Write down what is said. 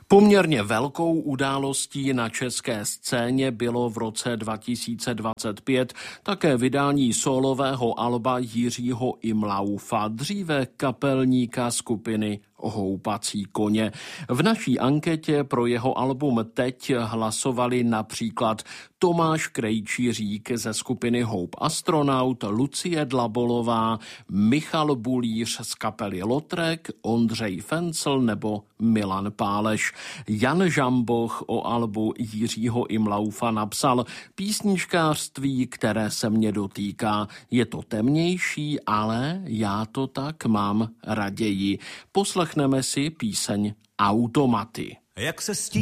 Poměrně velkou událostí na české scéně bylo v roce 2025 také vydání sólového alba Jiřího Imlaufa, dříve kapelníka skupiny Houpací koně. V naší anketě pro jeho album Teď hlasovali například Tomáš Krejčířík ze skupiny Hope Astronaut, Lucie Dlabolová, Michal Bulíř z kapely Lotrek, Ondřej Fencl nebo Milan Páleš. Jan Žamboch o albu Jiřího Imlaufa napsal: písničkářství, které se mě dotýká. Je to temnější, ale já to tak mám raději. Poslechneme si píseň Automaty. Jak se